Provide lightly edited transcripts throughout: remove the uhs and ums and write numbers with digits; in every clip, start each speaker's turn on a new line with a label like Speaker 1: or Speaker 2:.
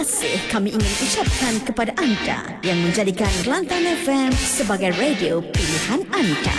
Speaker 1: Kami ingin ucapkan kepada anda yang menjadikan Kelantan FM sebagai radio pilihan anda.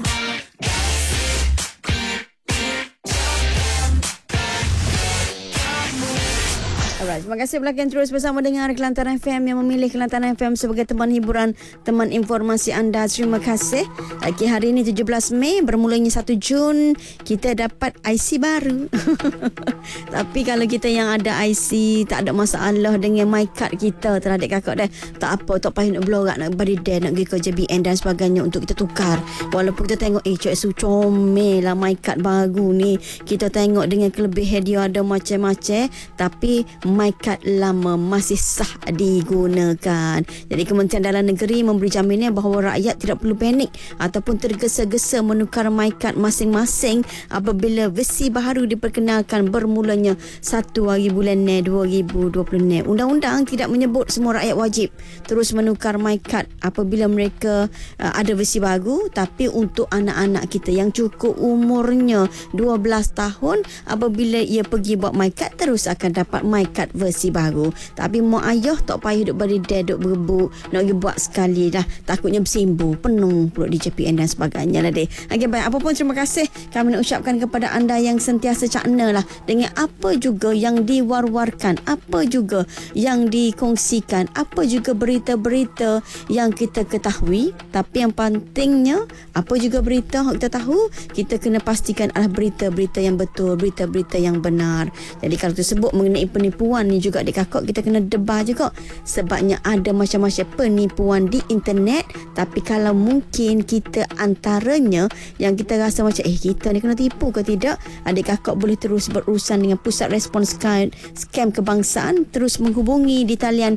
Speaker 1: Alright, terima kasih belakang terus bersama dengan Kelantan FM yang memilih Kelantan FM sebagai teman hiburan, teman informasi anda. Terima kasih. Okay, hari ini 17 Mei, bermulanya 1 Jun, kita dapat IC baru. Tapi kalau kita yang ada IC, tak ada masalah dengan my card kita terhadap kakak dah. Tak apa, tak payah nak blorak, nak bagi dia, nak pergi ke JBN dan sebagainya untuk kita tukar. Walaupun kita tengok, cik su comel lah my card baru ni. Kita tengok dengan kelebihan dia ada macam-macam. Tapi my card lama masih sah digunakan. Jadi Kementerian Dalam Negeri memberi jaminan bahawa rakyat tidak perlu panik ataupun tergesa-gesa menukar my card masing-masing apabila versi baru diperkenalkan bermulanya 1 hari bulan 2020. Undang-undang tidak menyebut semua rakyat wajib terus menukar my card apabila mereka ada versi baru, tapi untuk anak-anak kita yang cukup umurnya 12 tahun, apabila ia pergi buat my card terus akan dapat my card versi baru. Tapi mak ayah tak payah duk beri dia duk berebut nak pergi buat sekali dah, takutnya bersimbu penuh perut di JPN dan sebagainya lah deh. Okay, baik, apa pun terima kasih kami nak ucapkan kepada anda yang sentiasa cakna lah dengan apa juga yang diwar-warkan, apa juga yang dikongsikan, apa juga berita-berita yang kita ketahui. Tapi yang pentingnya, apa juga berita yang kita tahu, kita kena pastikan adalah berita-berita yang betul, berita-berita yang benar. Jadi kalau tersebut mengenai penipuan ni juga adik kakak, kita kena debar juga, sebabnya ada macam-macam penipuan di internet. Tapi kalau mungkin kita antaranya yang kita rasa macam kita ni kena tipu ke tidak, adik kakak boleh terus berurusan dengan Pusat Respons Scam Kebangsaan, terus menghubungi di talian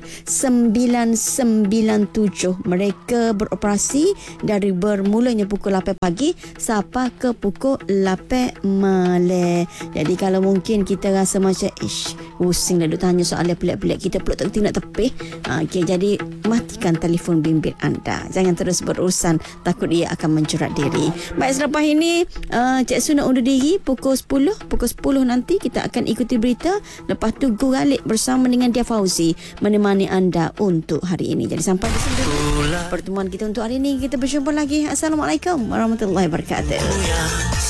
Speaker 1: 997. Mereka beroperasi dari bermulanya pukul 8 pagi sampai ke pukul 8 malam. Jadi kalau mungkin kita rasa macam pusing dah duk tanya soalan pelik-pelik, kita pula tak nak tepih. Okay, jadi matikan telefon bimbit anda. Jangan terus berurusan, takut dia akan mencurat diri. Baik, selepas ini Cik Su nak undur diri pukul 10. Pukul 10 nanti kita akan ikuti berita. Lepas tu Guralik bersama dengan Dia Fauzi menemani anda untuk hari ini. Jadi sampai di sini pertemuan kita untuk hari ini. Kita berjumpa lagi. Assalamualaikum warahmatullahi wabarakatuh.